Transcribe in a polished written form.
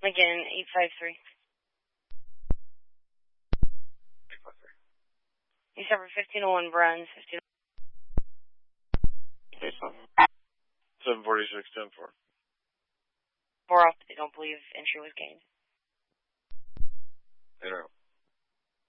Lincoln 853. 853. You suffer 1501 Bruns. 746, 10-4. 4 off. They don't believe entry was gained. In or out.